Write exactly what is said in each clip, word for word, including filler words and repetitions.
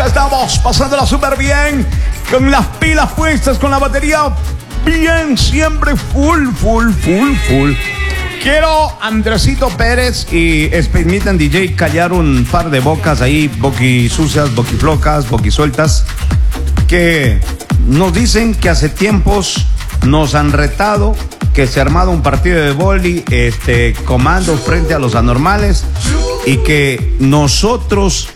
Acá estamos, pasándola súper bien, con las pilas puestas, con la batería bien, siempre full, full, full, full. Quiero, Andresito Pérez y Permitan D J, callar un par de bocas ahí, boquisucias, boquiflocas, boquisueltas, que nos dicen que hace tiempos nos han retado, que se ha armado un partido de vóley, este, comando frente a los anormales, y que nosotros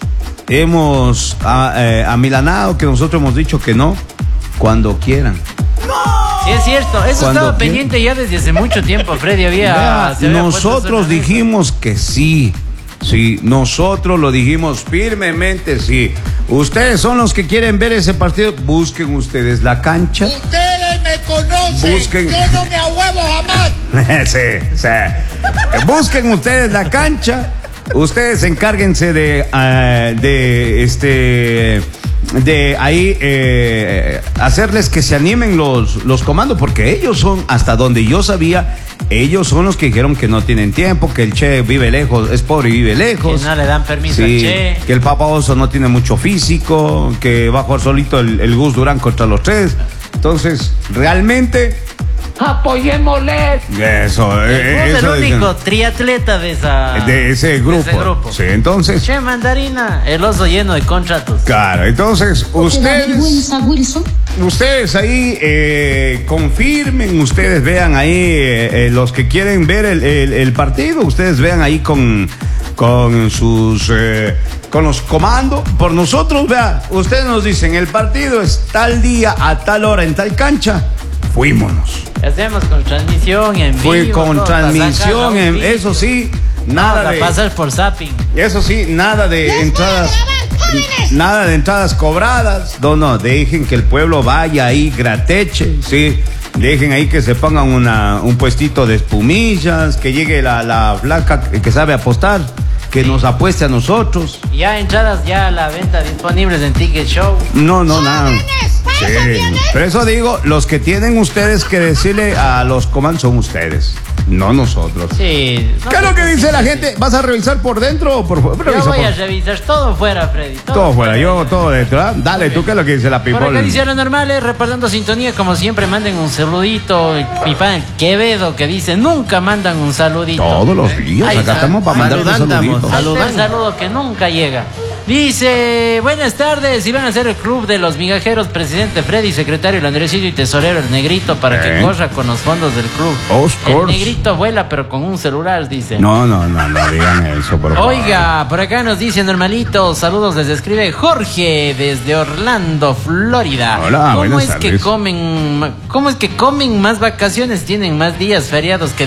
hemos a, eh, amilanado, que nosotros hemos dicho que no, cuando quieran. Sí, es cierto, eso estaba pendiente ya desde hace mucho tiempo, Freddy. Había, Vea, había nosotros dijimos que sí, sí, nosotros lo dijimos firmemente, sí. Ustedes son los que quieren ver ese partido, busquen ustedes la cancha. Ustedes me conocen, busquen. Yo no me ahuevo jamás. Sí, sí. Busquen ustedes la cancha, ustedes encárguense de, uh, de este... de ahí eh, hacerles que se animen los, los comandos, porque ellos son, hasta donde yo sabía, ellos son los que dijeron que no tienen tiempo, que el Che vive lejos, es pobre y vive lejos, que no le dan permiso sí, al Che, que el Papa Oso no tiene mucho físico, que va a jugar solito el, el Gus Durán contra los tres. Entonces, realmente apoyémosles. Eso, es el único dicen, triatleta de esa de ese grupo. De ese grupo. Sí, entonces. Che Mandarina, el oso lleno de contratos. Claro, entonces ustedes, ustedes ahí eh, confirmen, ustedes vean ahí eh, eh, los que quieren ver el, el, el partido, ustedes vean ahí con con sus eh, con los comandos. Por nosotros, vea, ustedes nos dicen el partido es tal día a tal hora en tal cancha. Fuímonos. Hacemos con transmisión en vivo. Fui con transmisión, en, eso sí, nada no, de pasar por zapping. Eso sí, nada de entradas, nada de entradas cobradas. No, no, dejen que el pueblo vaya ahí grateche, sí. Dejen ahí que se pongan una, un puestito de espumillas, que llegue la, la flaca que sabe apostar, que sí, nos apueste a nosotros. Ya entradas ya a la venta disponibles en Ticket Show. No, no, nada. Sí, pero eso digo, los que tienen ustedes que decirle a los comandos son ustedes, no nosotros. Sí. No, ¿qué es lo que dice la gente? ¿Vas a revisar por dentro o por fuera? Yo voy por... a revisar todo fuera, Freddy. Todo, todo fuera, yo todo dentro. ¿eh? Dale, ¿tú qué es lo que dice la people? Por acá dice lo normal, eh, reportando sintonía, como siempre, manden un saludito. Mi pan Quevedo que dice, nunca mandan un saludito. Todos los días, Ahí acá estamos para mandar un saludito. Un saludo que nunca llega. Dice, buenas tardes, iban a hacer el club de los migajeros, presidente Freddy, secretario el Andresito y tesorero el Negrito, para ¿Eh? que corra con los fondos del club. Of course. El Negrito vuela pero con un celular, dice. No, no, no, no digan eso, por favor. Oiga, por acá nos dice normalito, saludos, les escribe Jorge desde Orlando, Florida. Hola, ¿Cómo buenas es tardes. que comen, cómo es que comen más vacaciones, tienen más días feriados que